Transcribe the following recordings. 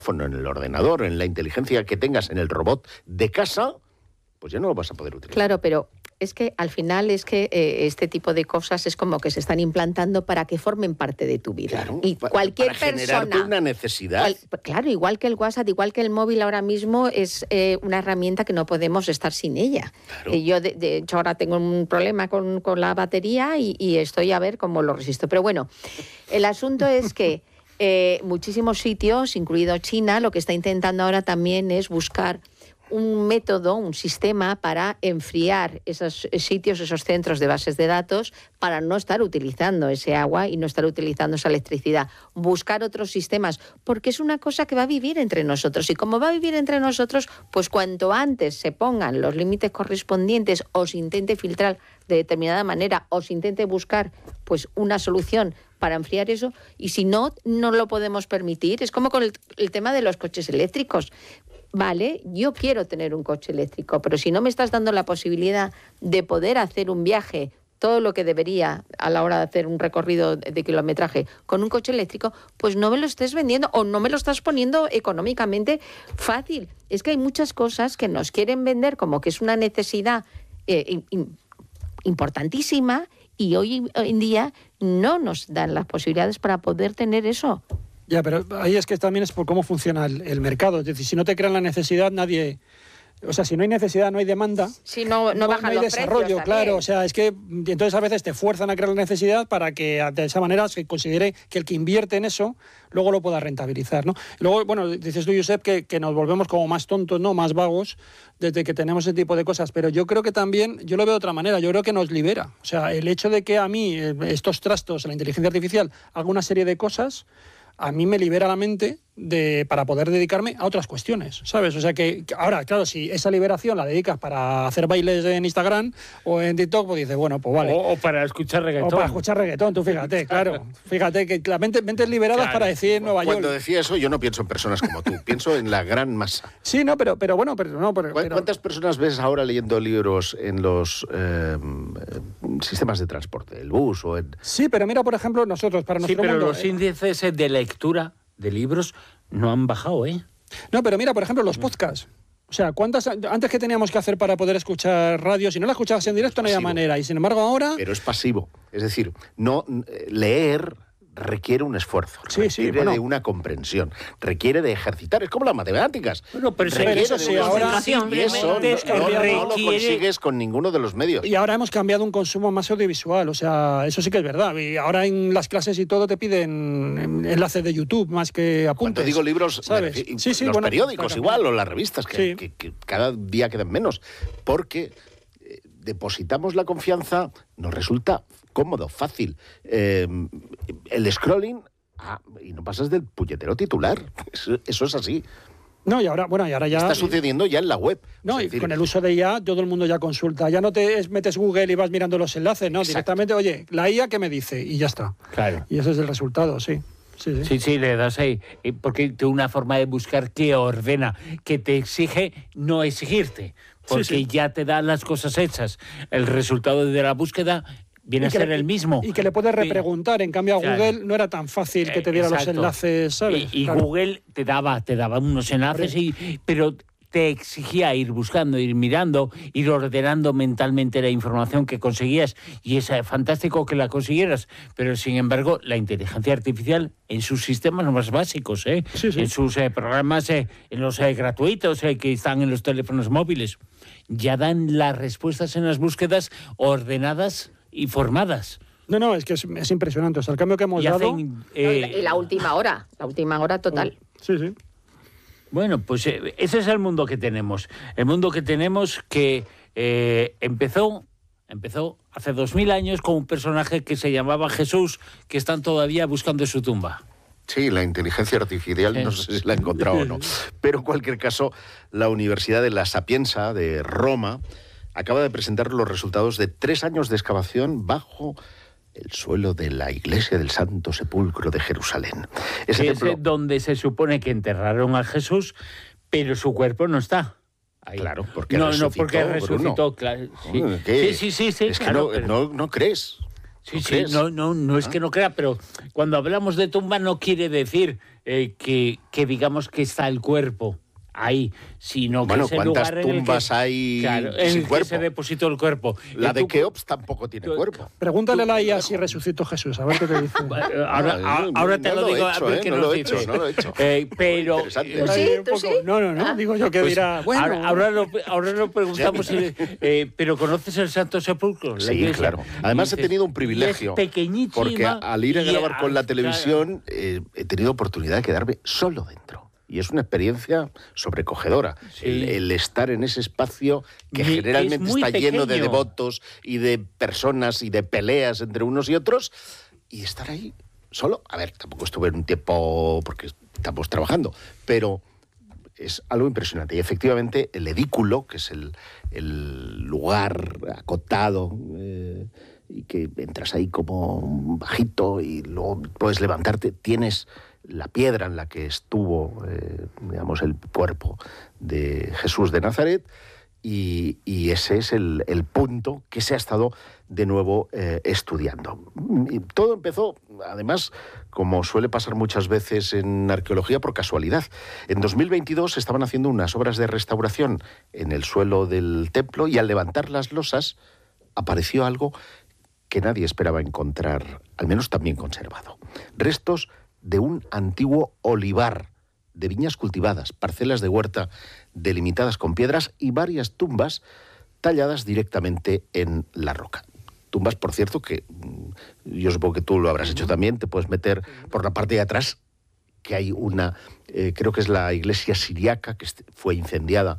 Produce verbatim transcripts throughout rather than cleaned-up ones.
en el ordenador, en la inteligencia que tengas en el robot de casa, pues ya no lo vas a poder utilizar. Claro, pero es que al final es que eh, este tipo de cosas es como que se están implantando para que formen parte de tu vida. Claro, y cualquier para generarte persona, una necesidad. Cual, claro, igual que el WhatsApp, igual que el móvil ahora mismo es eh, una herramienta que no podemos estar sin ella. Claro. Eh, yo, de, de hecho, ahora tengo un problema con, con la batería y, y estoy a ver cómo lo resisto. Pero bueno, el asunto es que eh, muchísimos sitios, incluido China, lo que está intentando ahora también es buscar un método, un sistema para enfriar esos sitios, esos centros de bases de datos, para no estar utilizando ese agua y no estar utilizando esa electricidad. Buscar otros sistemas, porque es una cosa que va a vivir entre nosotros. Y como va a vivir entre nosotros, pues cuanto antes se pongan los límites correspondientes o se intente filtrar de determinada manera o se intente buscar pues una solución para enfriar eso, y si no, no lo podemos permitir. Es como con el, el tema de los coches eléctricos. Vale, yo quiero tener un coche eléctrico, pero si no me estás dando la posibilidad de poder hacer un viaje, todo lo que debería a la hora de hacer un recorrido de kilometraje con un coche eléctrico, pues no me lo estés vendiendo o no me lo estás poniendo económicamente fácil. Es que hay muchas cosas que nos quieren vender como que es una necesidad eh, in, importantísima y hoy en día no nos dan las posibilidades para poder tener eso. Ya, pero ahí es que también es por cómo funciona el, el mercado. Es decir, si no te crean la necesidad, nadie... O sea, si no hay necesidad, no hay demanda. Si no, no, no bajan no hay los desarrollo, precios, claro. O sea, es que entonces a veces te fuerzan a crear la necesidad para que de esa manera se considere que el que invierte en eso luego lo pueda rentabilizar, ¿no? Y luego, bueno, dices tú, Josep, que, que nos volvemos como más tontos, ¿no? Más vagos desde que tenemos ese tipo de cosas. Pero yo creo que también, yo lo veo de otra manera, yo creo que nos libera. O sea, el hecho de que a mí estos trastos, la inteligencia artificial, haga una serie de cosas, a mí me libera la mente de, para poder dedicarme a otras cuestiones, ¿sabes? O sea que, que ahora, claro, si esa liberación la dedicas para hacer bailes en Instagram o en TikTok, pues dices, bueno, pues vale. O, o para escuchar reggaetón. O para escuchar reggaetón, tú fíjate, claro. Fíjate que la mente, mentes liberadas claro. Para decir Nueva York. Cuando decía eso, yo no pienso en personas como tú, pienso en la gran masa. Sí, no, pero, pero bueno, pero no. Pero, pero... ¿Cuántas personas ves ahora leyendo libros en los eh, sistemas de transporte, el bus o en... Sí, pero mira, por ejemplo, nosotros, para nuestro Sí, pero mundo, los eh... índices de lectura de libros no han bajado, ¿eh? No, pero mira, por ejemplo, los podcasts. O sea, ¿cuántas antes que teníamos que hacer para poder escuchar radio? Si no la escuchabas en directo no había manera. Y sin embargo ahora... Pero es pasivo. Es decir, no leer requiere un esfuerzo, sí, requiere sí, bueno. de una comprensión, requiere de ejercitar. Es como las matemáticas. Bueno, pero requiere eso sí, ahora... Y eso no, no, no, no lo consigues con ninguno de los medios. Y ahora hemos cambiado un consumo más audiovisual, o sea, eso sí que es verdad. Y ahora en las clases y todo te piden enlaces de YouTube más que apuntes. Cuando digo libros, ¿sabes? Refiero, sí, sí, los bueno, periódicos igual, o las revistas, que, sí. que, que cada día quedan menos. Porque depositamos la confianza, nos resulta cómodo, fácil. Eh, el scrolling... Ah, y no pasas del puñetero titular. Eso, eso es así. No, y ahora, bueno, y ahora ya... Está sucediendo ya en la web. No, es y decir, con el uso de I A, todo el mundo ya consulta. Ya no te metes Google y vas mirando los enlaces, ¿no? Exacto. Directamente, oye, la I A, ¿qué me dice? Y ya está. Claro. Y ese es el resultado, sí. Sí, sí, sí, sí, le das ahí. Porque tiene una forma de buscar que ordena, que te exige no exigirte. Porque sí, sí. ya te da las cosas hechas. El resultado de la búsqueda... viene a ser le, el mismo. Y que le puedes repreguntar. En cambio, a claro. Google no era tan fácil que te diera Exacto. los enlaces, ¿sabes? Y, y claro. Google te daba, te daba unos enlaces, y, pero te exigía ir buscando, ir mirando, ir ordenando mentalmente la información que conseguías. Y es fantástico que la consiguieras. Pero, sin embargo, la inteligencia artificial en sus sistemas más básicos, ¿eh? sí, sí. en sus eh, programas, eh, en los eh, gratuitos eh, que están en los teléfonos móviles, ya dan las respuestas en las búsquedas ordenadas y formadas. No, no, es que es, es impresionante. O sea, el cambio que hemos y dado... Hacen, eh... y la última hora, la última hora total. Sí, sí. Bueno, pues eh, ese es el mundo que tenemos. El mundo que tenemos que eh, empezó, empezó hace dos mil años con un personaje que se llamaba Jesús, que están todavía buscando su tumba. Sí, la inteligencia artificial, no sé si la ha encontrado o no. Pero en cualquier caso, la Universidad de La Sapienza de Roma acaba de presentar los resultados de tres años de excavación bajo el suelo de la iglesia del Santo Sepulcro de Jerusalén. Ese templo... es donde se supone que enterraron a Jesús, pero su cuerpo no está. Ahí. Claro, porque no, resucitó. No, porque resucitó, claro. Sí. sí, sí, sí, sí. Es claro, que no, pero... no, no crees. Sí, ¿No sí, crees? no, no, no es ¿Ah? que no crea, pero cuando hablamos de tumba no quiere decir eh, que, que digamos que está el cuerpo ahí, sino bueno, que es el lugar en el tumbas que, hay claro, sin en el cuerpo? que se depositó el cuerpo. La Y de tú- Keops tampoco tiene tú- cuerpo. Pregúntale a la I A si resucitó Jesús, a ver qué te dice. Ahora, No, ahora no te lo lo he digo, hecho, a ver eh, qué no nos lo he dice. hecho, no lo he hecho. Eh, pero... Interesante. ¿Tú sí? Ahí un ¿Tú poco- sí? No, no, no, Ah. digo yo que Pues dirá, bueno, ahora, ahora lo, ahora lo preguntamos, si- eh, pero ¿conoces el Santo Sepulcro? La Sí, iglesia. claro. Además Y he dices, tenido un y privilegio. es pequeñísima. Porque al ir a y grabar con la al- televisión eh, he tenido oportunidad de quedarme solo dentro. Y es una experiencia sobrecogedora. Sí. El, el estar en ese espacio que Y generalmente es muy está lleno de pequeño. devotos y de personas y de peleas entre unos y otros. Y estar ahí solo. A ver, tampoco estuve en un tiempo porque estamos trabajando, pero es algo impresionante. Y efectivamente el edículo, que es el, el lugar acotado, eh, y que entras ahí como bajito y luego puedes levantarte, tienes la piedra en la que estuvo, eh, digamos, el cuerpo de Jesús de Nazaret, y, y ese es el, el punto que se ha estado de nuevo eh, estudiando. Y todo empezó, además, como suele pasar muchas veces en arqueología, por casualidad. En dos mil veintidós se estaban haciendo unas obras de restauración en el suelo del templo y al levantar las losas apareció algo que nadie esperaba encontrar, al menos tan bien conservado. Restos de un antiguo olivar, de viñas cultivadas, parcelas de huerta delimitadas con piedras y varias tumbas talladas directamente en la roca. Tumbas, por cierto, que yo supongo que tú lo habrás hecho también, te puedes meter por la parte de atrás, que hay una, eh, creo que es la iglesia siriaca, que fue incendiada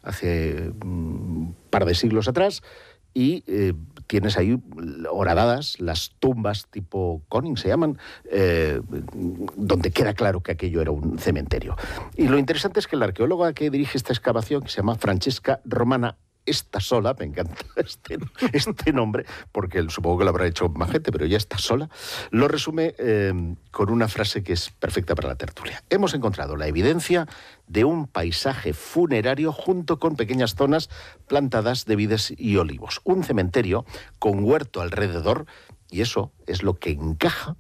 hace un par de siglos atrás, y eh, tienes ahí horadadas las tumbas tipo Koning, se llaman, eh, donde queda claro que aquello era un cementerio. Y lo interesante es que la arqueóloga que dirige esta excavación, que se llama Francesca Romana está sola, me encanta este, este nombre, porque supongo que lo habrá hecho más gente, pero ella está sola, lo resume eh, con una frase que es perfecta para la tertulia. Hemos encontrado la evidencia de un paisaje funerario junto con pequeñas zonas plantadas de vides y olivos. Un cementerio con huerto alrededor, y eso es lo que encaja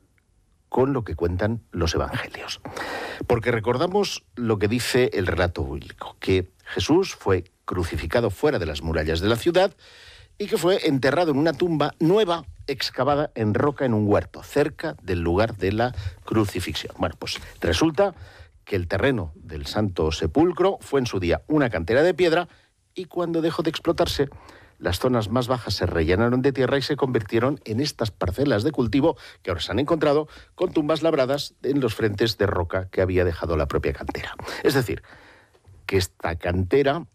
con lo que cuentan los evangelios. Porque recordamos lo que dice el relato bíblico, que Jesús fue crucificado fuera de las murallas de la ciudad y que fue enterrado en una tumba nueva excavada en roca en un huerto, cerca del lugar de la crucifixión. Bueno, pues resulta que el terreno del Santo Sepulcro fue en su día una cantera de piedra y cuando dejó de explotarse, las zonas más bajas se rellenaron de tierra y se convirtieron en estas parcelas de cultivo que ahora se han encontrado con tumbas labradas en los frentes de roca que había dejado la propia cantera. Es decir, que esta cantera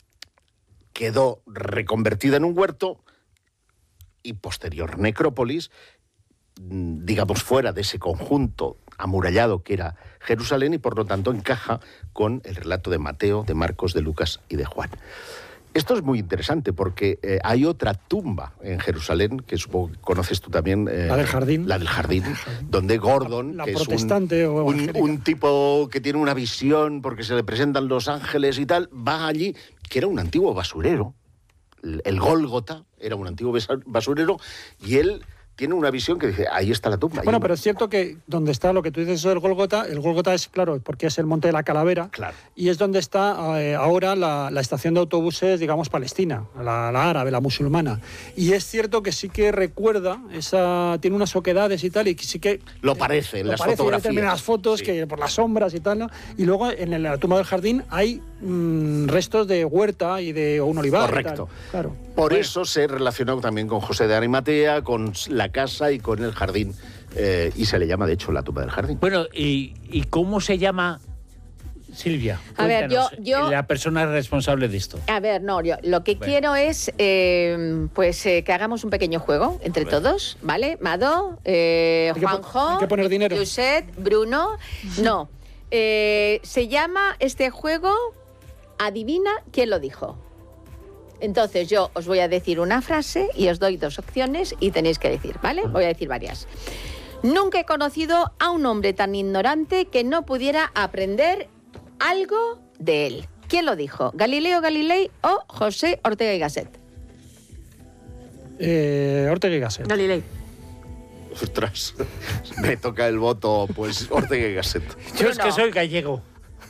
quedó reconvertida en un huerto y posterior necrópolis, digamos, fuera de ese conjunto amurallado que era Jerusalén y por lo tanto encaja con el relato de Mateo, de Marcos, de Lucas y de Juan. Esto es muy interesante porque eh, hay otra tumba en Jerusalén, que supongo que conoces tú también. Eh, La del jardín. La del jardín, donde Gordon, La que protestante es un, o un, evangélica. un tipo que tiene una visión porque se le presentan los ángeles y tal, va allí, que era un antiguo basurero. El, el Gólgota era un antiguo basurero y él tiene una visión que dice, ahí está la tumba. Bueno, Y- pero es cierto que donde está lo que tú dices eso del Gólgota, el Gólgota es, claro, porque es el Monte de la Calavera, Claro. y es donde está eh, ahora la, la estación de autobuses, digamos, palestina, la, la árabe, la musulmana. Y es cierto que sí que recuerda, esa tiene unas oquedades y tal, y que sí que... Lo parece en lo las parece, fotografías. Hay determinadas fotos Sí. que por las sombras y tal, ¿no? Y luego en la tumba del jardín hay mm, restos de huerta y de un olivar. y Correcto. tal. Claro. Por eso se relacionó también con José de Arimatea, con la casa y con el jardín. Eh, y se le llama, de hecho, la tumba del jardín. Bueno, ¿y, y cómo se llama, Silvia? A ver, yo- Cuéntanos, yo- la persona responsable de esto. A ver, no, yo lo que Bueno. quiero es eh, pues eh, que hagamos un pequeño juego entre Bueno. todos, ¿vale? Mado, eh, Hay que po- Juanjo, hay que poner dinero. Josep, Bruno. No. Eh, se llama este juego Adivina quién lo dijo. Entonces yo os voy a decir una frase y os doy dos opciones y tenéis que decir, ¿vale? Voy a decir varias. Nunca he conocido a un hombre tan ignorante que no pudiera aprender algo de él. ¿Quién lo dijo? ¿Galileo Galilei o José Ortega y Gasset? Eh, Ortega y Gasset. Galilei. Ostras, me toca el voto, pues Ortega y Gasset. Yo Yo es que no. soy gallego.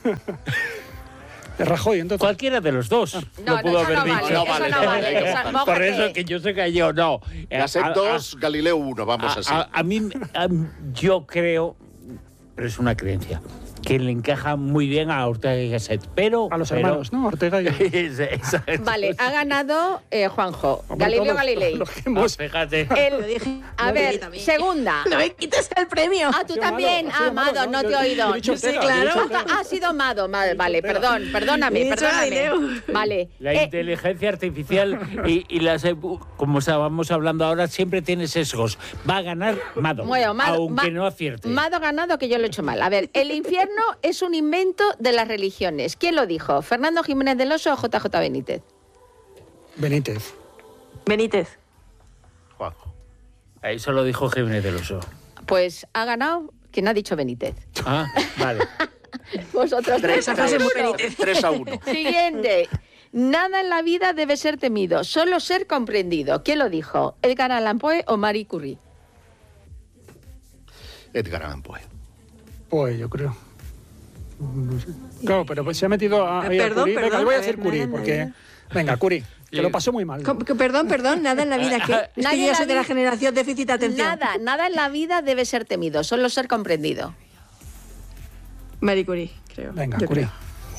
De Rajoy, entonces. Cualquiera de los dos. No, lo pudo no, eso haber no dicho. vale, eso no vale. Eso- Por mójate. eso que yo soy gallego, no. Gasset A- a- dos, Galileo uno, vamos a, así. a- a mí, a- yo creo, pero es una creencia, que le encaja muy bien a Ortega y Gasset, pero... A los pero- hermanos, ¿no? Ortega y... Esa- esa- Vale, ha ganado eh, Juanjo. Hombre, Galileo todos Galilei. los que Ah, hemos- fíjate. El- Lo dije. a Lo ver, dije también. segunda. No me quites el premio. Ah, tú sido también. Mado, ha Ah, sido Mado, Mado, ¿no? no te Yo- he yo oído. he dicho Sí, Ortega, claro. yo he dicho Ortega. Ha sido Mado, vale, vale, Ortega. perdón, perdóname, He dicho perdóname. Galileo. Vale. La Eh, inteligencia artificial y, y las, eh, como estábamos hablando ahora, siempre tiene sesgos. Va a ganar Mado, Bueno, Mado- aunque Ma- no acierte. Mado ha ganado, que yo lo he hecho mal. A ver, el infierno es un invento de las religiones. ¿Quién lo dijo? ¿Fernando Jiménez del Oso o J J Benítez? Benítez. Benítez. Juanjo. Eso lo dijo Jiménez del Oso. Pues ha ganado quien ha dicho Benítez. Ah, vale. Vosotros tres. Esa frase a muy uno. Benítez. tres a uno. Siguiente. Nada en la vida debe ser temido, solo ser comprendido. ¿Quién lo dijo? ¿Edgar Allan Poe o Marie Curie? Edgar Allan Poe. Pues yo creo. No sé. Claro, pero pues se ha metido a, Eh, a perdón, Curie. Venga, perdón, yo voy a a decir ver, Curie, nada, porque... nada. Venga, Curie, que Sí. lo pasó muy mal. Com- que Perdón, perdón, nada en la vida. ¿Qué? Es Nadie que yo en ya soy la de la vida- generación déficit de atención. Nada, nada en la vida debe ser temido, solo ser comprendido. Marie Curie, creo. Venga, Yo Curie. creo.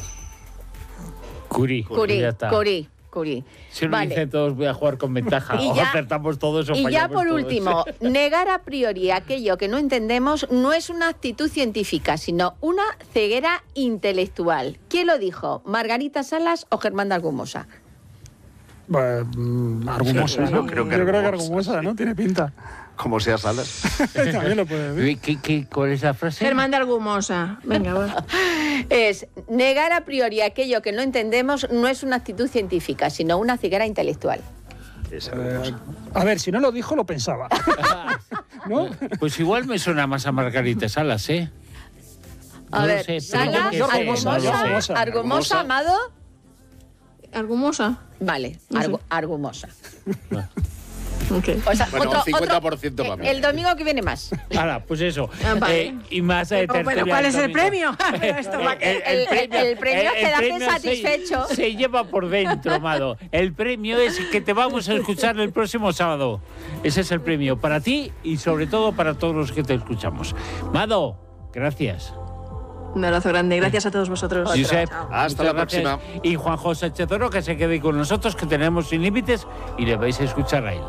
Curie. Curie, ya está. Curie, Curie. Si lo Vale. dicen todos, voy a jugar con ventaja. Y O ya- acertamos todos o Y ya fallamos por todos. último, negar a priori aquello que no entendemos no es una actitud científica, sino una ceguera intelectual. ¿Quién lo dijo? ¿Margarita Salas o Germán de Argumosa? Pues, mm, Argumosa, Yo ¿no? creo que Yo creo que Argumosa, Argumosa, ¿no? Tiene pinta. Como sea Salas. También lo puede decir. ¿Qué, qué, ¿Cuál es la frase? Germán de Argumosa. Venga, va. Es negar a priori aquello que no entendemos no es una actitud científica, sino una ceguera intelectual. Esa Eh, cosa. a ver, si no lo dijo, lo pensaba. ¿No? Pues igual me suena más a Margarita Salas, ¿eh? A No lo ver, sé, pero Salas, yo qué sé, Argumosa, no lo sé. Argumosa. Argumosa, Amado. Argumosa. Vale, No sé. Argu- Argumosa. Ok. O sea, Bueno, otro, cincuenta por ciento otro- para mí. el domingo que viene más. Ahora, pues eso. Ah, vale. Eh, y más eh, Pero, tertulia ¿cuál el es el domingo. premio? Pero esto va- El- el- el premio es quedarte premio se- satisfecho. Se, lleva por dentro, Amado. El premio es que te vamos a escuchar el próximo sábado. Ese es el premio para ti y sobre todo para todos los que te escuchamos. Mado, gracias. Un abrazo grande. Gracias a todos vosotros. Josep, Hasta muchas la gracias. próxima. Y Juan José Sánchez Oro, que se quede con nosotros, que tenemos Sin Límites y le vais a escuchar a él.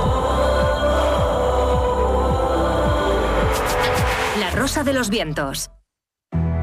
La Rosa de los Vientos.